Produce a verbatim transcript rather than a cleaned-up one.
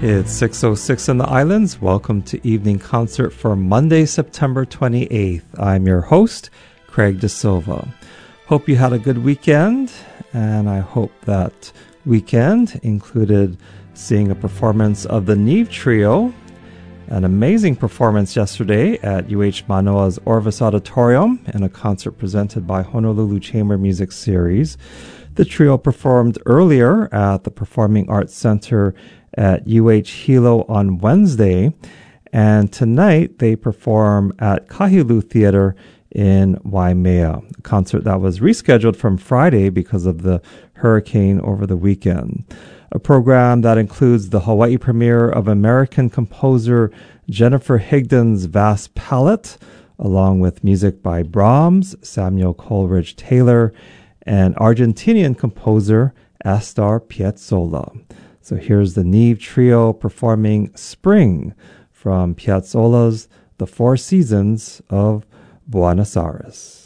It's six oh six in the islands. Welcome to Evening Concert for Monday, September twenty-eighth. I'm your host, Craig De Silva. Hope you had a good weekend, and I hope that weekend included seeing a performance of the Neve Trio, an amazing performance yesterday at U H Manoa's Orvis Auditorium in a concert presented by Honolulu Chamber Music Series. The trio performed earlier at the Performing Arts Center at U H Hilo on Wednesday, and tonight they perform at Kahilu Theater in Waimea, a concert that was rescheduled from Friday because of the hurricane over the weekend. A program that includes the Hawaii premiere of American composer Jennifer Higdon's vast palette, along with music by Brahms, Samuel Coleridge Taylor, and Argentinian composer Astor Piazzolla. So here's the Neve Trio performing Spring from Piazzolla's The Four Seasons of Buenos Aires.